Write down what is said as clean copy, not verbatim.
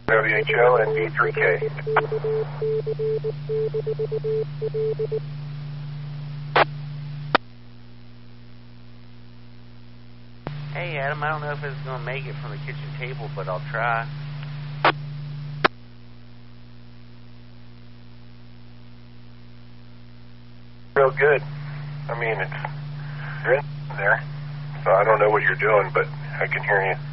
WHO and B3K. Hey, Adam, I don't know if it's going to make it from the kitchen table, but I'll try. Real good. I mean, you're in there, so I don't know what you're doing, but I can hear you.